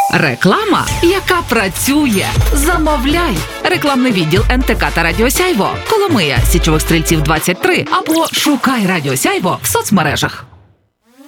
Реклама, яка працює. Замовляй. Рекламний відділ НТК та Радіо Сяйво. Коломия, Січових Стрільців, 23. Або шукай Радіо Сяйво в соцмережах.